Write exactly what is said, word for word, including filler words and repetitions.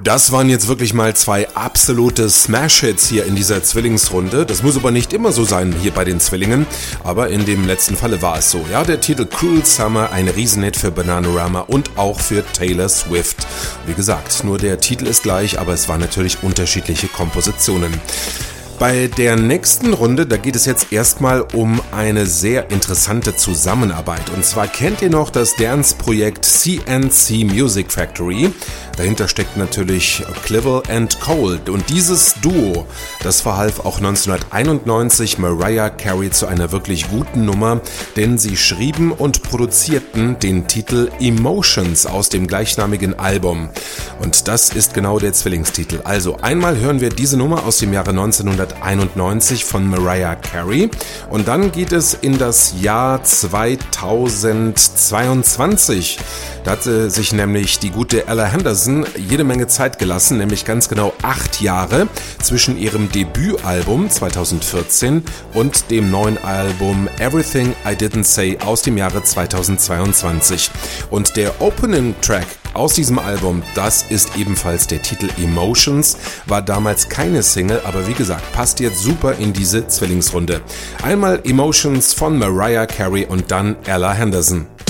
Das waren jetzt wirklich mal zwei absolute Smash-Hits hier in dieser Zwillingsrunde. Das muss aber nicht immer so sein hier bei den Zwillingen, aber in dem letzten Falle war es so. Ja, der Titel Cruel Summer, ein Riesenhit für Bananarama und auch für Taylor Swift. Wie gesagt, nur der Titel ist gleich, aber es waren natürlich unterschiedliche Kompositionen. Bei der nächsten Runde, da geht es jetzt erstmal um eine sehr interessante Zusammenarbeit. Und zwar kennt ihr noch das Dance-Projekt C N C Music Factory. Dahinter steckt natürlich Clivel and Cold. Und dieses Duo, das verhalf auch neunzehnhunderteinundneunzig Mariah Carey zu einer wirklich guten Nummer, denn sie schrieben und produzierten den Titel Emotions aus dem gleichnamigen Album. Und das ist genau der Zwillingstitel. Also einmal hören wir diese Nummer aus dem Jahre neunzehnhunderteinundneunzig von Mariah Carey und dann geht es in das Jahr zweitausendzweiundzwanzig. Da hatte sich nämlich die gute Ella Henderson jede Menge Zeit gelassen, nämlich ganz genau acht Jahre zwischen ihrem Debütalbum zweitausendvierzehn und dem neuen Album Everything I Didn't Say aus dem Jahre zweitausendzweiundzwanzig. Und der Opening Track aus diesem Album, das ist ebenfalls der Titel Emotions, war damals keine Single, aber wie gesagt, passt jetzt super in diese Zwillingsrunde. Einmal Emotions von Mariah Carey und dann Ella Henderson.